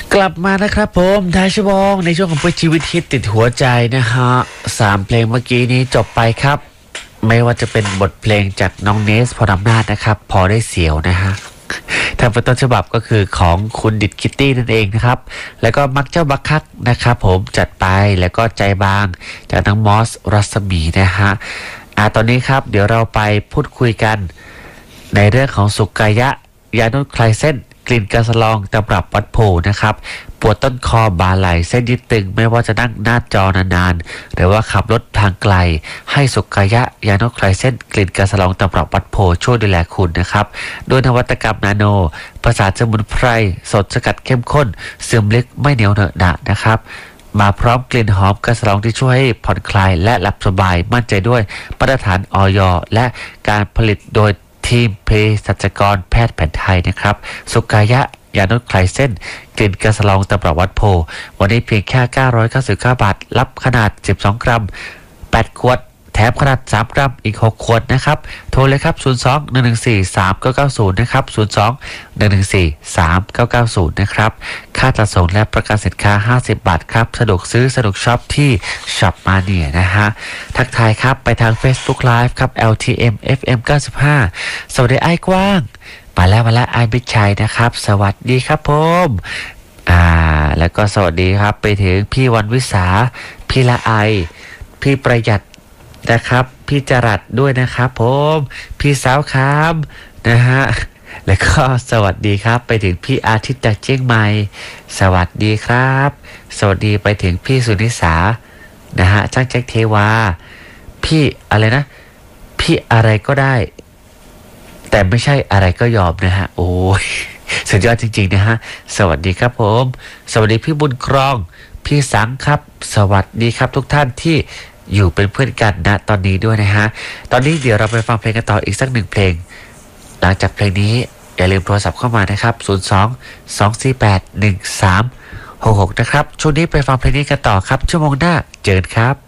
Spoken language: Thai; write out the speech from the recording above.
กลับมานะครับผมท้ายชั่วโมงในช่วงของเพื่อชีวิตฮิตติดหัวใจนะฮะ3 เพลงเมื่อกี้นี้จบไปครับไม่ว่าจะเป็นบทเพลงจากน้องเนสพรอำนาจนะครับพอได้เสียวนะฮะทางต้นฉบับก็คือของคุณดิดคิตตี้นั่นเองนะครับแล้วก็มักเจ้าบักคักนะครับผมจัดไปแล้วก็ใจบางจากน้องมอสรัศมีนะฮะตอนนี้ครับเดี๋ยวเราไปพูดคุยกันในเรื่องของสุกายะยานุคลายเส้นกลิ่นกาสลองตำรับวัดโพนะครับปวดต้นคอบาไหล่เส้นยึดตึงไม่ว่าจะนั่งหน้าจอนานๆหรือว่าขับรถทางไกลให้สุกายะยานุคลายเส้นกลิ่นกาสลองตำรับวัดโพช่วยดูแลคุณนะครับด้วยนวัตกรรมนาโนประสานสมุนไพรสดสกัดเข้มข้นซึมลึกไม่เหนียวเหนอะหนะนะครับมาพร้อมกลิ่นหอมกาสลองที่ช่วยให้ผ่อนคลายและหลับสบายมั่นใจด้วยมาตรฐานอย.และการผลิตโดยทีมเภสัชกรแพทย์แผนไทยนะครับสุกายะยานุคลายเส้นกลิ่นกาสลองตำรับวัดโพวันนี้เพียงแค่999 บาทรับขนาด12 กรัม8 ขวดแถมขนาด3 กรัมอีก6 ขวดนะครับโทรเลยครับ02-114-3990นะครับ02-114-3990นะครับค่าจัดส่งและประกันสินค้า50 บาทครับสะดวกซื้อสะดวกช็อปที่ช็อปมาเนียนะฮะทักทายครับไปทาง Facebook Live ครับ LTM FM 95สวัสดีไอ้กว้างมาแล้วไอ้บิ๊กชัยนะครับสวัสดีครับผมแล้วก็สวัสดีครับไปถึงพี่วันวิสาพี่ละไอพี่ประหยัดนะครับพี่จรัสด้วยนะครับผมพี่สาวคำนะฮะแล้วก็สวัสดีครับไปถึงพี่อาทิตย์จากเชียงใหม่สวัสดีครับสวัสดีไปถึงพี่สุนิสานะฮะช่างแจ็คเทวาพี่อะไรนะพี่อะไรก็ได้แต่ไม่ใช่อะไรก็ยอมนะฮะโอ้ยสุดยอดจริงๆนะฮะสวัสดีครับผมสวัสดีพี่บุญครองพี่สังครับสวัสดีครับทุกท่านที่อยู่เป็นเพื่อนกันนะตอนนี้ด้วยนะฮะตอนนี้เดี๋ยวเราไปฟังเพลงกันต่ออีกสัก1 เพลงหลังจากเพลงนี้อย่าลืมโทรศัพท์เข้ามานะครับ02-248-1366นะครับช่วงนี้ไปฟังเพลงนี้กันต่อครับชั่วโมงหน้าเจอกันครับ